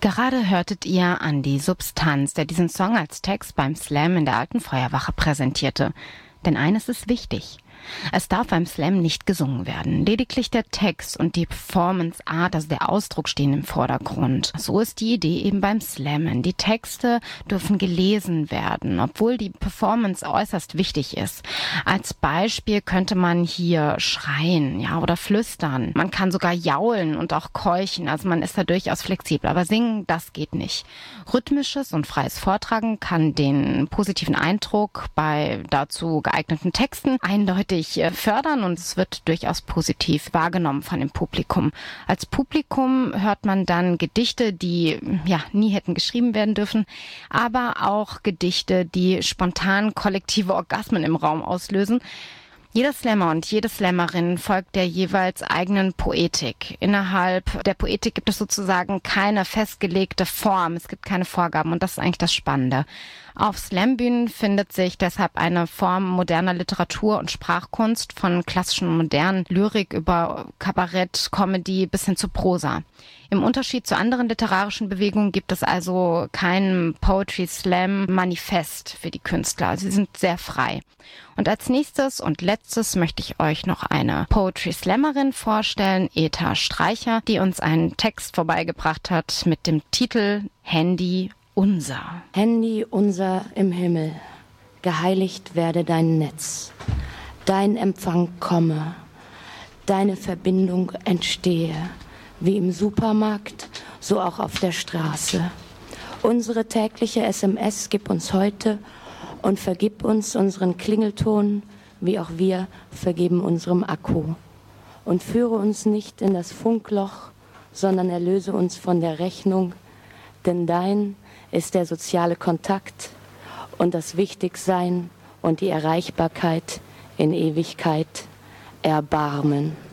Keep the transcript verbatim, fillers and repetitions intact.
Gerade hörtet ihr Andi Substanz, der diesen Song als Text beim Slam in der Alten Feuerwache präsentierte. Denn eines ist wichtig: Es darf beim Slam nicht gesungen werden. Lediglich der Text und die Performance-Art, also der Ausdruck, stehen im Vordergrund. So ist die Idee eben beim Slammen. Die Texte dürfen gelesen werden, obwohl die Performance äußerst wichtig ist. Als Beispiel könnte man hier schreien, ja, oder flüstern. Man kann sogar jaulen und auch keuchen, also man ist da durchaus flexibel. Aber singen, das geht nicht. Rhythmisches und freies Vortragen kann den positiven Eindruck bei dazu geeigneten Texten eindeutig fördern und es wird durchaus positiv wahrgenommen von dem Publikum. Als Publikum hört man dann Gedichte, die ja nie hätten geschrieben werden dürfen, aber auch Gedichte, die spontan kollektive Orgasmen im Raum auslösen. Jeder Slammer und jede Slammerin folgt der jeweils eigenen Poetik. Innerhalb der Poetik gibt es sozusagen keine festgelegte Form. Es gibt keine Vorgaben und das ist eigentlich das Spannende. Auf Slambühnen findet sich deshalb eine Form moderner Literatur und Sprachkunst, von klassischen und modernen Lyrik über Kabarett, Comedy bis hin zu Prosa. Im Unterschied zu anderen literarischen Bewegungen gibt es also kein Poetry Slam Manifest für die Künstler. Also sie sind sehr frei. Und als nächstes und letztes möchte ich euch noch eine Poetry Slammerin vorstellen, Eta Streicher, die uns einen Text vorbeigebracht hat mit dem Titel Handy unser. Handy unser im Himmel, geheiligt werde dein Netz, dein Empfang komme, deine Verbindung entstehe, wie im Supermarkt, so auch auf der Straße. Unsere tägliche S M S gib uns heute und vergib uns unseren Klingelton, wie auch wir vergeben unserem Akku. Und führe uns nicht in das Funkloch, sondern erlöse uns von der Rechnung, denn dein ist der soziale Kontakt und das Wichtigsein und die Erreichbarkeit in Ewigkeit. Erbarmen.